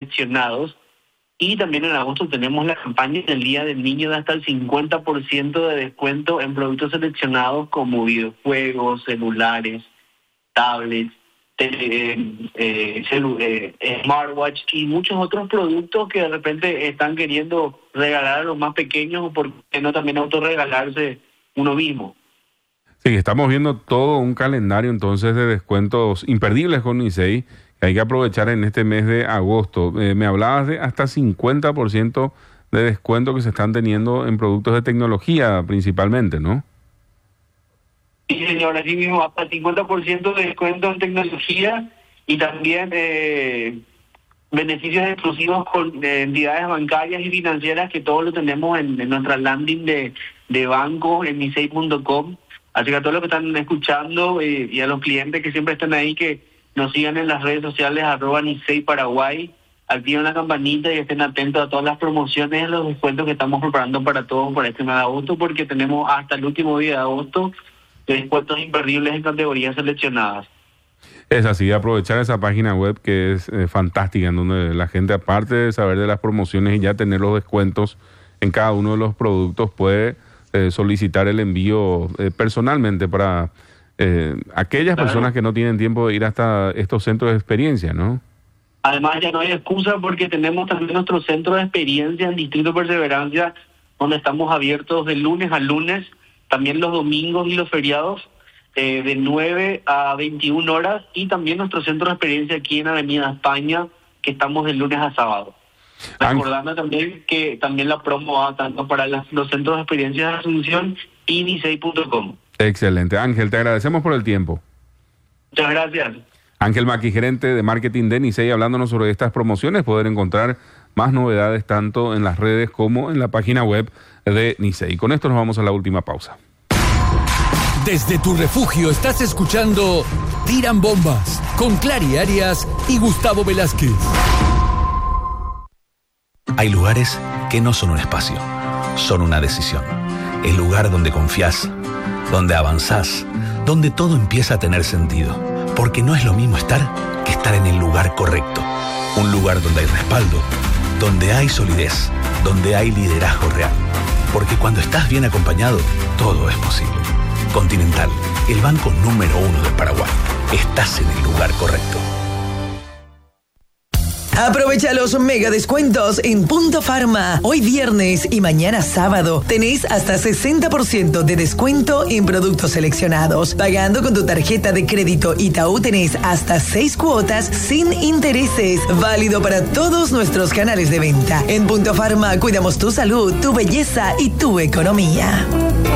seleccionados. Y también en agosto tenemos la campaña del Día del Niño de hasta el 50% de descuento en productos seleccionados como videojuegos, celulares, tablets, smartwatch y muchos otros productos que de repente están queriendo regalar a los más pequeños o por qué no también autorregalarse uno mismo. Sí, estamos viendo todo un calendario entonces de descuentos imperdibles con Nicey que hay que aprovechar en este mes de agosto. Me hablabas de hasta 50% de descuento que se están teniendo en productos de tecnología principalmente, ¿no? Sí, señor, así mismo, hasta el 50% de descuento en tecnología y también beneficios exclusivos con entidades bancarias y financieras que todo lo tenemos en nuestra landing de banco en nicey.com. Así que a todos los que están escuchando y a los clientes que siempre están ahí, que nos sigan en las redes sociales @NiceyParaguay, activen la campanita y estén atentos a todas las promociones y los descuentos que estamos preparando para todos por este mes de agosto, porque tenemos hasta el último día de agosto descuentos imperdibles en categorías seleccionadas. Es así, aprovechar esa página web que es fantástica, en donde la gente, aparte de saber de las promociones y ya tener los descuentos en cada uno de los productos, puede solicitar el envío personalmente para aquellas personas que no tienen tiempo de ir hasta estos centros de experiencia, ¿no? Además ya no hay excusa porque tenemos también nuestro centro de experiencia en Distrito Perseverancia, donde estamos abiertos de lunes a lunes, también los domingos y los feriados, de 9 a 21 horas, y también nuestro centro de experiencia aquí en Avenida España, que estamos de lunes a sábado. Recordando también que también la promo va tanto para los centros de experiencia de Asunción y Nicey.com. Excelente. Ángel, te agradecemos por el tiempo. Muchas gracias. Ángel Maki, gerente de marketing de Nicey, hablándonos sobre estas promociones. Poder encontrar más novedades tanto en las redes como en la página web de Nicey. Con esto nos vamos a la última pausa. Desde tu refugio estás escuchando Tiran Bombas con Clary Arias y Gustavo Velázquez. Hay lugares que no son un espacio, son una decisión. El lugar donde confías, donde avanzás, donde todo empieza a tener sentido. Porque no es lo mismo estar que estar en el lugar correcto. Un lugar donde hay respaldo, donde hay solidez, donde hay liderazgo real. Porque cuando estás bien acompañado, todo es posible. Continental, el banco número 1 del Paraguay. Estás en el lugar correcto. Aprovecha los mega descuentos en Punto Pharma. Hoy viernes y mañana sábado tenés hasta 60% de descuento en productos seleccionados. Pagando con tu tarjeta de crédito Itaú tenés hasta 6 cuotas sin intereses. Válido para todos nuestros canales de venta. En Punto Pharma cuidamos tu salud, tu belleza y tu economía.